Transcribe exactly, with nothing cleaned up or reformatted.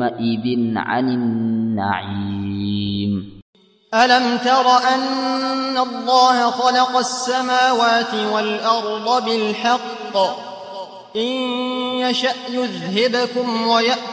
يومئذ عن النعيم. ألم تر أن الله خلق السماوات والأرض بالحق إن يشأ يذهبكم ويأتي